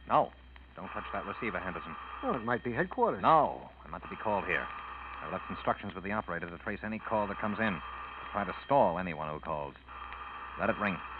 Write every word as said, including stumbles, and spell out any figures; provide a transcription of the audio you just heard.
No. Don't touch that receiver, Henderson. Oh, it might be headquarters. No. I'm not to be called here. I've left instructions with the operator to trace any call that comes in. To try to stall anyone who calls. Let it ring.